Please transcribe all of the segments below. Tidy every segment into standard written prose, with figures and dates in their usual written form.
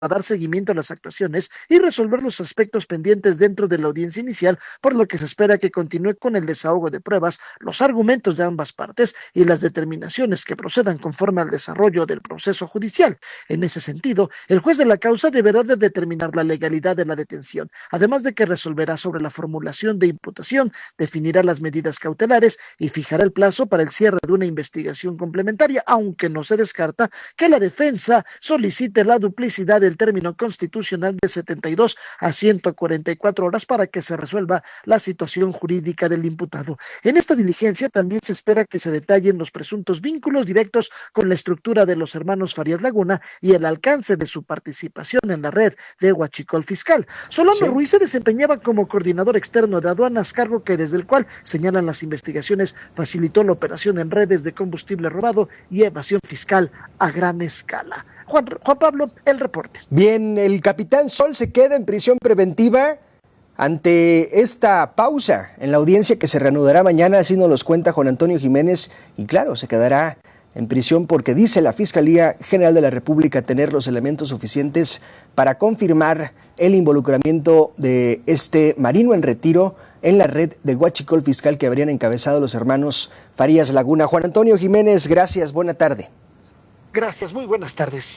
dar seguimiento a las actuaciones y resolver los aspectos pendientes dentro de la audiencia inicial, por lo que se espera que continúe con el desahogo de pruebas, los argumentos de ambas partes y las determinaciones que procedan conforme al desarrollo del proceso judicial. En ese sentido, el juez de la causa deberá de determinar la legalidad de la detención, además de que resolverá sobre la formulación de imputación, definirá las medidas cautelares y fijará el plazo para el cierre de una investigación complementaria, aunque no se descarta que la defensa solicite la duplicidad del término constitucional de 72 a 144 horas para que se resuelva la situación jurídica del imputado. En esta diligencia también se espera que se detallen los presuntos vínculos directos con la estructura de los hermanos Farías Laguna y el alcance de su participación en la red de Huachicol Fiscal. Solano Ruiz se desempeñaba como coordinador externo de aduanas, cargo que desde el cual, señalan las investigaciones, facilitó la operación en redes de combustible robado y evasión fiscal a gran escala. Juan Pablo, el reporte. Bien, el capitán Sol se queda en prisión preventiva ante esta pausa en la audiencia que se reanudará mañana, así nos los cuenta Juan Antonio Jiménez, y claro, se quedará en prisión porque dice la Fiscalía General de la República tener los elementos suficientes para confirmar el involucramiento de este marino en retiro en la red de Huachicol Fiscal que habrían encabezado los hermanos Farías Laguna. Juan Antonio Jiménez, gracias, buena tarde. Gracias, muy buenas tardes.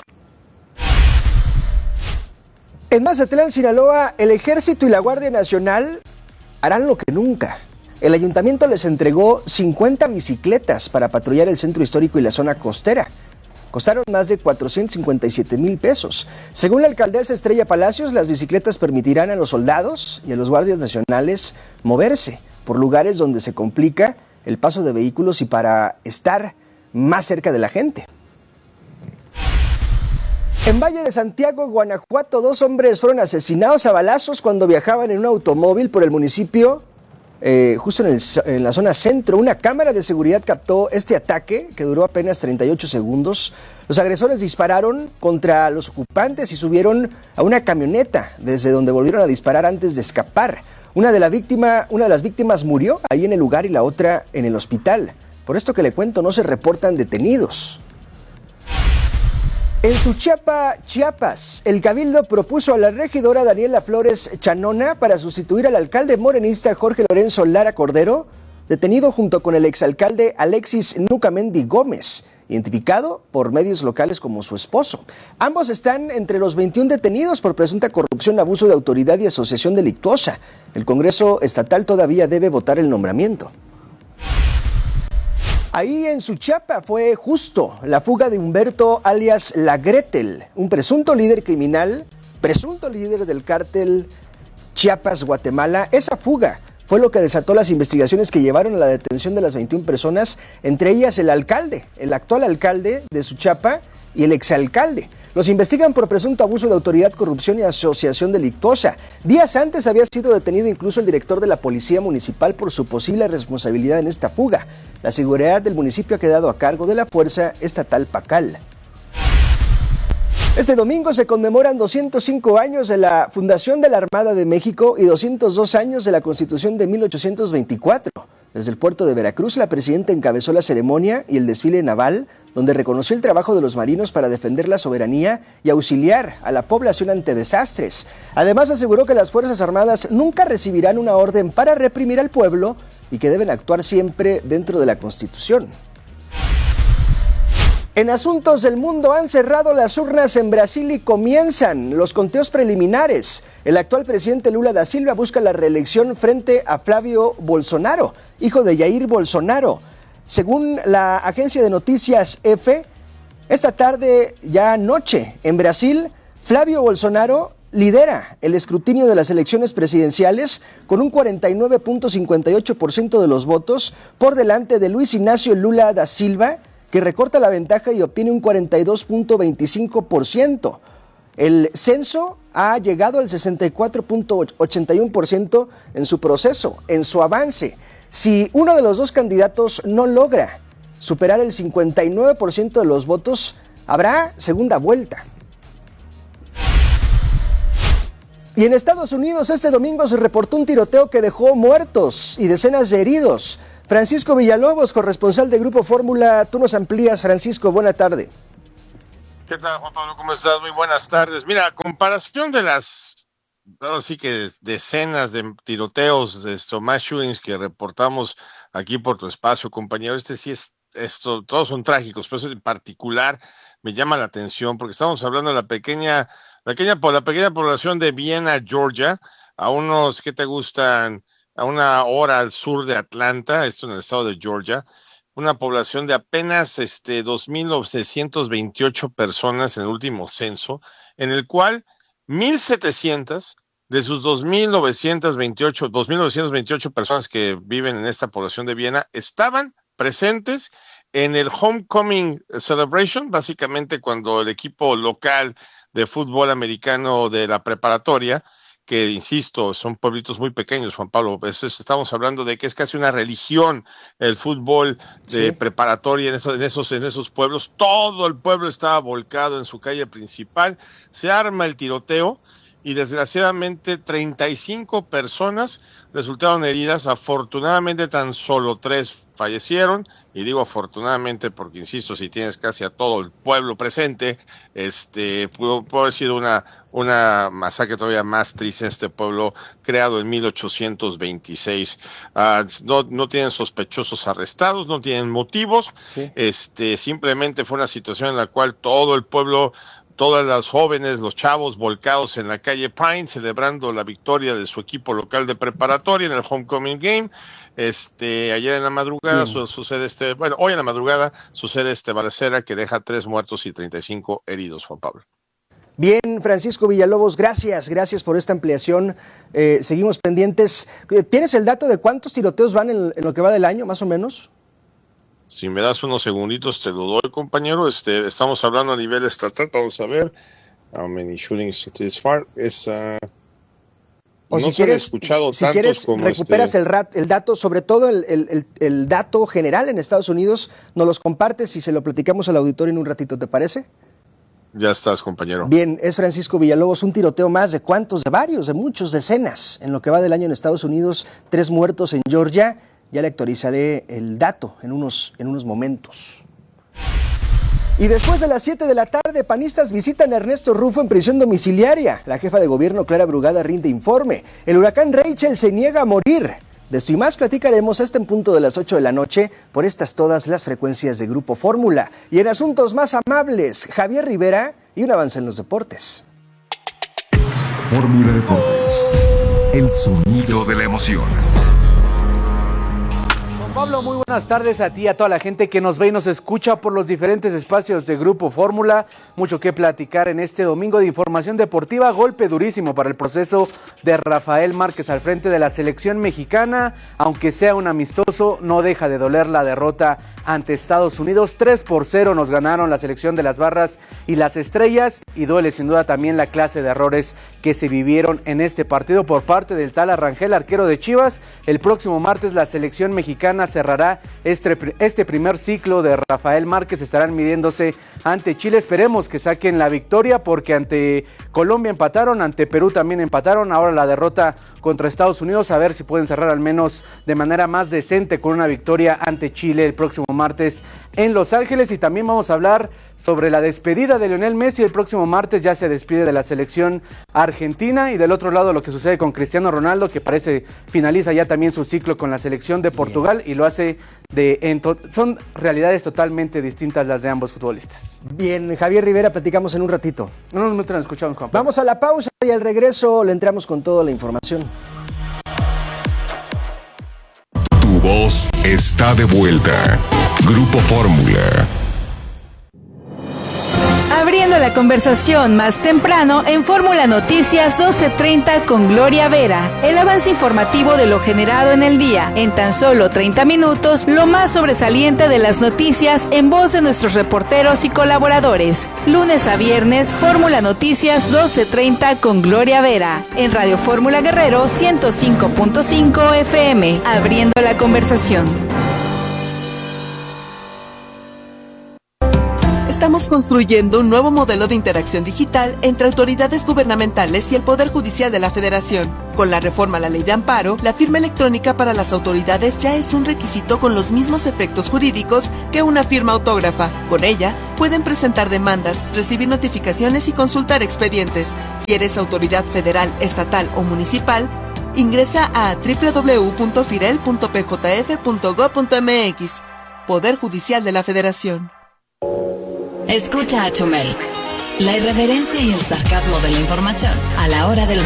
En Mazatlán, Sinaloa, el Ejército y la Guardia Nacional harán lo que nunca. El ayuntamiento les entregó 50 bicicletas para patrullar el centro histórico y la zona costera. Costaron más de 457,000 pesos. Según la alcaldesa Estrella Palacios, las bicicletas permitirán a los soldados y a los guardias nacionales moverse por lugares donde se complica el paso de vehículos y para estar más cerca de la gente. En Valle de Santiago, Guanajuato, 2 hombres fueron asesinados a balazos cuando viajaban en un automóvil por el municipio, justo en la zona centro. Una cámara de seguridad captó este ataque, que duró apenas 38 segundos. Los agresores dispararon contra los ocupantes y subieron a una camioneta, desde donde volvieron a disparar antes de escapar. Una de las víctimas murió ahí en el lugar y la otra en el hospital. Por esto que le cuento, no se reportan detenidos. En Suchiapa, Chiapas, el Cabildo propuso a la regidora Daniela Flores Chanona para sustituir al alcalde morenista Jorge Lorenzo Lara Cordero, detenido junto con el exalcalde Alexis Nucamendi Gómez, identificado por medios locales como su esposo. Ambos están entre los 21 detenidos por presunta corrupción, abuso de autoridad y asociación delictuosa. El Congreso Estatal todavía debe votar el nombramiento. Ahí en Suchiapa fue justo la fuga de Humberto alias La Gretel, un presunto líder criminal, presunto líder del cártel Chiapas-Guatemala. Esa fuga fue lo que desató las investigaciones que llevaron a la detención de las 21 personas, entre ellas el actual alcalde de Suchiapa y el exalcalde. Los investigan por presunto abuso de autoridad, corrupción y asociación delictuosa. Días antes había sido detenido incluso el director de la Policía Municipal por su posible responsabilidad en esta fuga. La seguridad del municipio ha quedado a cargo de la Fuerza Estatal Pacal. Este domingo se conmemoran 205 años de la fundación de la Armada de México y 202 años de la Constitución de 1824. Desde el puerto de Veracruz, la presidenta encabezó la ceremonia y el desfile naval, donde reconoció el trabajo de los marinos para defender la soberanía y auxiliar a la población ante desastres. Además, aseguró que las Fuerzas Armadas nunca recibirán una orden para reprimir al pueblo y que deben actuar siempre dentro de la Constitución. En asuntos del mundo, han cerrado las urnas en Brasil y comienzan los conteos preliminares. El actual presidente Lula da Silva busca la reelección frente a Flavio Bolsonaro, hijo de Jair Bolsonaro. Según la agencia de noticias EFE, esta tarde, ya anoche, en Brasil, Flavio Bolsonaro lidera el escrutinio de las elecciones presidenciales con un 49.58% de los votos por delante de Luis Ignacio Lula da Silva, que recorta la ventaja y obtiene un 42.25%. El censo ha llegado al 64.81% en su proceso, en su avance. Si uno de los dos candidatos no logra superar el 59% de los votos, habrá segunda vuelta. Y en Estados Unidos este domingo se reportó un tiroteo que dejó muertos y decenas de heridos. Francisco Villalobos, corresponsal de Grupo Fórmula, tú nos amplías. Francisco, buena tarde. ¿Qué tal, Juan Pablo? ¿Cómo estás? Muy buenas tardes. Mira, a comparación de las, ahora sí que decenas de tiroteos, mass shootings que reportamos aquí por tu espacio, compañero, este sí todos son trágicos, pero ese en particular me llama la atención porque estamos hablando de la pequeña población de Vienna, Georgia, a unos, ¿qué te gustan? A una hora al sur de Atlanta, esto en el estado de Georgia, una población de apenas 2,928 personas en el último censo, en el cual 1,700 de sus 2,928 personas que viven en esta población de Viena estaban presentes en el Homecoming Celebration, básicamente cuando el equipo local de fútbol americano de la preparatoria, que insisto, son pueblitos muy pequeños, Juan Pablo, estamos hablando de que es casi una religión el fútbol de preparatoria en esos pueblos. Todo el pueblo estaba volcado en su calle principal. Se arma el tiroteo y desgraciadamente 35 personas resultaron heridas. Afortunadamente tan solo 3 fallecieron, y digo afortunadamente porque insisto, si tienes casi a todo el pueblo presente, pudo haber sido una masacre todavía más triste en este pueblo creado en 1826. No tienen sospechosos arrestados, no tienen motivos. Sí. Simplemente fue una situación en la cual todo el pueblo, todas las jóvenes, los chavos volcados en la calle Pine, celebrando la victoria de su equipo local de preparatoria en el Homecoming Game. Ayer en la madrugada hoy en la madrugada sucede balacera que deja 3 muertos y 35 heridos, Juan Pablo. Bien, Francisco Villalobos, gracias por esta ampliación. Seguimos pendientes. ¿Tienes el dato de cuántos tiroteos van en lo que va del año, más o menos? Si me das unos segunditos te lo doy, compañero. Estamos hablando a nivel estatal, vamos a ver. How many shootings this far? O no si quieres, como recuperas el dato, sobre todo el dato general en Estados Unidos, nos los compartes y se lo platicamos al auditorio en un ratito, ¿te parece? Ya estás, compañero. Bien, es Francisco Villalobos. Un tiroteo más de cuántos, de varios, de muchos, decenas en lo que va del año en Estados Unidos. 3 muertos en Georgia. Ya le actualizaré el dato en unos momentos. Y después de las 7 de la tarde, panistas visitan a Ernesto Rufo en prisión domiciliaria. La jefa de gobierno, Clara Brugada, rinde informe. El huracán Rachel se niega a morir. De esto y más platicaremos en punto de las 8 de la noche por todas las frecuencias de Grupo Fórmula. Y en asuntos más amables, Javier Rivera y un avance en los deportes. Fórmula Deportes, el sonido de la emoción. Pablo, muy buenas tardes a ti y a toda la gente que nos ve y nos escucha por los diferentes espacios de Grupo Fórmula. Mucho que platicar en este domingo de información deportiva. Golpe durísimo para el proceso de Rafael Márquez al frente de la selección mexicana. Aunque sea un amistoso, no deja de doler la derrota ante Estados Unidos. 3-0 nos ganaron la selección de las Barras y las Estrellas. Y duele sin duda también la clase de errores que se vivieron en este partido por parte del Tala Rangel, arquero de Chivas. El próximo martes la selección mexicana cerrará este primer ciclo de Rafael Márquez. Estarán midiéndose ante Chile. Esperemos que saquen la victoria porque ante Colombia empataron, ante Perú también empataron. Ahora la derrota contra Estados Unidos, a ver si pueden cerrar al menos de manera más decente con una victoria ante Chile el próximo martes en Los Ángeles. Y también vamos a hablar sobre la despedida de Lionel Messi. El próximo martes ya se despide de la selección argentina, y del otro lado lo que sucede con Cristiano Ronaldo, que parece finaliza ya también su ciclo con la selección de Portugal. Bien. Y lo hace son realidades totalmente distintas las de ambos futbolistas. Bien, Javier Rivera, platicamos en un ratito. En unos minutos nos escuchamos, Juan Pablo. Vamos a la pausa y al regreso le entramos con toda la información. Tu voz está de vuelta. Grupo Fórmula. Abriendo la conversación más temprano en Fórmula Noticias 12:30 con Gloria Vera. El avance informativo de lo generado en el día. En tan solo 30 minutos, lo más sobresaliente de las noticias en voz de nuestros reporteros y colaboradores. Lunes a viernes, Fórmula Noticias 12:30 con Gloria Vera. En Radio Fórmula Guerrero 105.5 FM. Abriendo la conversación. Estamos construyendo un nuevo modelo de interacción digital entre autoridades gubernamentales y el Poder Judicial de la Federación. Con la reforma a la Ley de Amparo, la firma electrónica para las autoridades ya es un requisito con los mismos efectos jurídicos que una firma autógrafa. Con ella, pueden presentar demandas, recibir notificaciones y consultar expedientes. Si eres autoridad federal, estatal o municipal, ingresa a www.firel.pjf.gov.mx. Poder Judicial de la Federación. Escucha a Chumel. La irreverencia y el sarcasmo de la información a la hora del